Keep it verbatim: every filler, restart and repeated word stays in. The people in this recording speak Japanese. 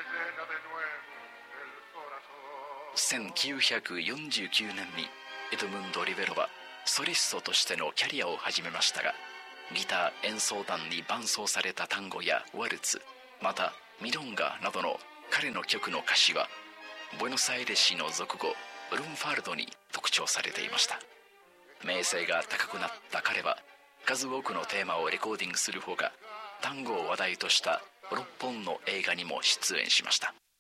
せんきゅうひゃくよんじゅうきゅうねんにエドムンド・リベロはソリストとしてのキャリアを始めましたが、ギター演奏団に伴奏されたタンゴやワルツ、またミロンガなどの彼の曲の歌詞はブエノスアイレス市の俗語ルンファルドに特徴されていました。名声が高くなった彼は数多くのテーマをレコーディングするほか、タンゴを話題としたろっぽんの映画にも出演しました。